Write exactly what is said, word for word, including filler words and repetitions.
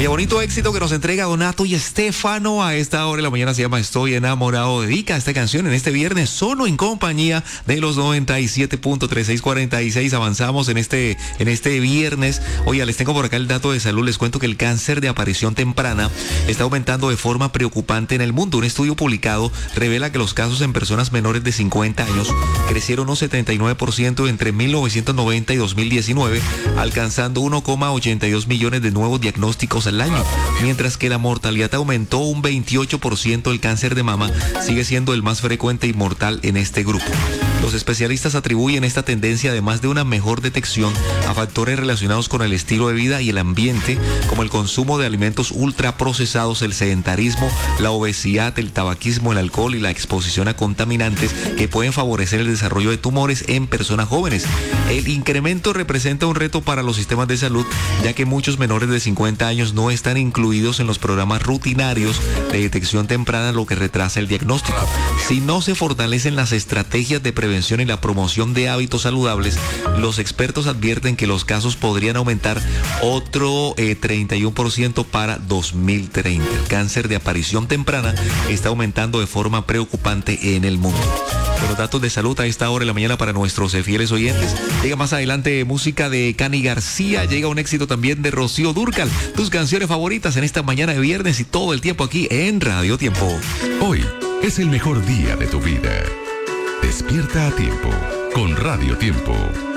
Oye, bonito éxito que nos entrega Donato y Estefano a esta hora de la mañana. Se llama Estoy Enamorado. Dedica esta canción en este viernes solo en compañía de los noventa y siete punto treinta y seis cuarenta y seis. Avanzamos en este, en este viernes. Oye, les tengo por acá el dato de salud. Les cuento que el cáncer de aparición temprana está aumentando de forma preocupante en el mundo. Un estudio publicado revela que los casos en personas menores de cincuenta años crecieron un setenta y nueve por ciento entre mil novecientos noventa y dos mil diecinueve, alcanzando uno coma ochenta y dos millones de nuevos diagnósticos al año, mientras que la mortalidad aumentó un veintiocho por ciento. El cáncer de mama sigue siendo el más frecuente y mortal en este grupo. Los especialistas atribuyen esta tendencia, además de una mejor detección, a factores relacionados con el estilo de vida y el ambiente, como el consumo de alimentos ultraprocesados, el sedentarismo, la obesidad, el tabaquismo, el alcohol y la exposición a contaminantes que pueden favorecer el desarrollo de tumores en personas jóvenes. El incremento representa un reto para los sistemas de salud, ya que muchos menores de cincuenta años no están incluidos en los programas rutinarios de detección temprana, lo que retrasa el diagnóstico. Si no se fortalecen las estrategias de prevención y la promoción de hábitos saludables, los expertos advierten que los casos podrían aumentar otro eh, treinta y uno por ciento para dos mil treinta. El cáncer de aparición temprana está aumentando de forma preocupante en el mundo. Los datos de salud a esta hora de la mañana para nuestros fieles oyentes. Llega más adelante música de Cani García, llega un éxito también de Rocío Dúrcal. Tus canciones favoritas en esta mañana de viernes y todo el tiempo aquí en Radio Tiempo. Hoy es el mejor día de tu vida. Despierta a tiempo con Radio Tiempo.